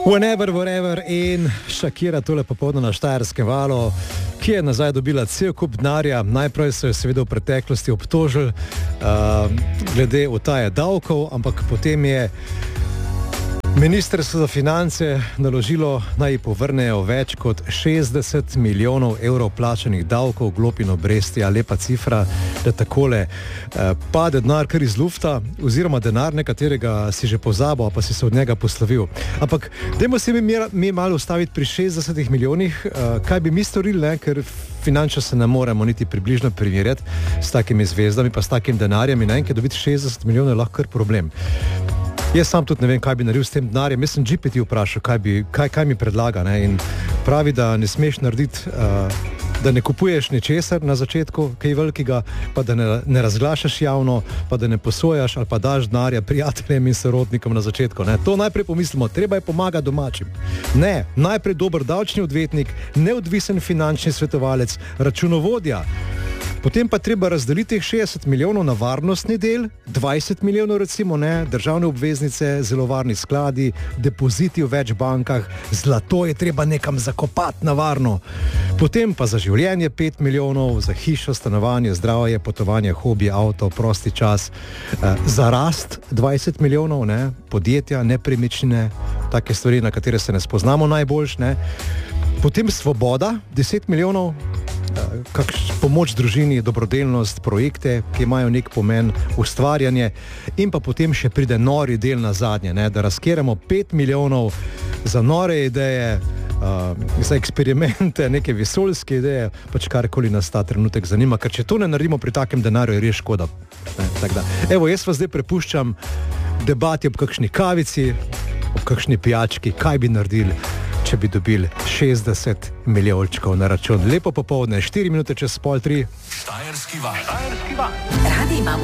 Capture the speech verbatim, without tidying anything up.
Whenever, wherever in Shakira tole popoldne na Štajerskem valu, ki je nazaj dobila cel kup denarja. Najprej so jo seveda v preteklosti obtožili uh, glede utaje davkov, ampak potem je Ministrstvo za finance naložilo, naj povrnejo več kot šestdeset milijonov evrov plačanih davkov, glob in obresti. A lepa cifra, da takole eh, pade denar kar iz lufta, oziroma denar nekaterega si že pozabil, pa si se od njega poslovil. Ampak dajmo se mi, mi malo ustaviti pri šestdesetih milijonih, eh, kaj bi mi storili, ne? Ker finančno se ne moremo niti približno primerjati s takimi zvezdami, pa s takim denarjem, in enkrat dobiti šestdeset milijonov je lahko kar problem. Jaz sam tudi ne vem, kaj bi naredil s tem denarjem. Jaz sem G P T vprašal, kaj, bi, kaj, kaj mi predlaga, ne? In pravi, da ne smeš narediti, uh, da ne kupuješ ničesar na začetku, kaj velikega, pa da ne, ne razglašaš javno, pa da ne posojaš ali pa daš denarja prijateljem in sorodnikom na začetku. Ne? To najprej pomislimo, treba je pomagati domačim. Ne, najprej dober davčni odvetnik, neodvisen finančni svetovalec, računovodja. Potem pa treba razdeliti šestdeset milijonov na varnostni del, dvajset milijonov recimo, ne, državne obveznice, zelo varni skladi, depoziti v več bankah, zlato je treba nekam zakopati na varno. Potem pa za življenje pet milijonov, za hišo, stanovanje, zdravje, potovanje, hobi, avto, prosti čas, eh, za rast dvajset milijonov, ne, podjetja, nepremičnine, take stvari, na katere se ne spoznamo najboljš, ne. Potem svoboda, deset milijonov, kakšna pomoč družini, dobrodelnost, projekte, ki imajo nek pomen, ustvarjanje, in pa potem še pride nori del na zadnje, ne, da razkeramo pet milijonov za nore ideje, uh, za eksperimente, neke vesoljske ideje, pač karkoli nas ta trenutek zanima, ker če to ne naredimo pri takem denarju, je res škoda. Ne, tak da. Evo, jaz vas zdaj prepuščam debati ob kakšni kavici, ob kakšni pijački, kaj bi naredili, če bi dobili šestdeset milijončkov na račun. Lepo popoldne, štiri minute čez pol tri. Štajerski val. Štajerski val. Radi imamo